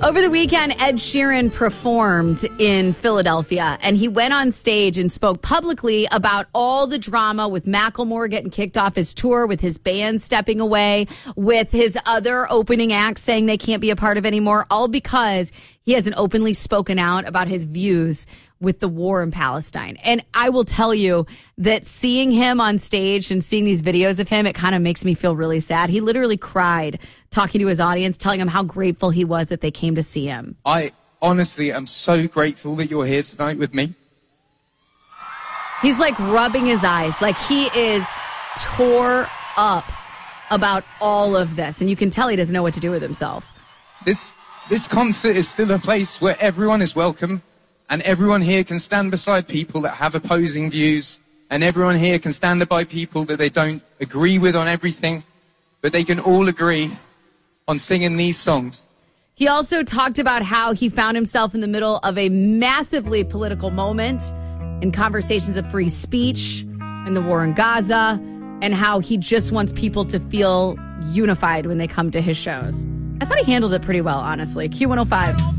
Over the weekend, Ed Sheeran performed in Philadelphia, and he went on stage and spoke publicly about all the drama with Macklemore getting kicked off his tour, with his band stepping away, with his other opening acts saying they can't be a part of anymore, all because he hasn't openly spoken out about his views with the war in Palestine. And I will tell you that seeing him on stage and seeing these videos of him, it kind of makes me feel really sad. He literally cried talking to his audience, telling them how grateful he was that they came to see him. I honestly am so grateful that you're here tonight with me. He's like rubbing his eyes, like he is tore up about all of this. And you can tell he doesn't know what to do with himself. This concert is still a place where everyone is welcome. And everyone here can stand beside people that have opposing views. And everyone here can stand by people that they don't agree with on everything. But they can all agree on singing these songs. He also talked about how he found himself in the middle of a massively political moment in conversations of free speech and the war in Gaza, and how he just wants people to feel unified when they come to his shows. I thought he handled it pretty well, honestly. Q105.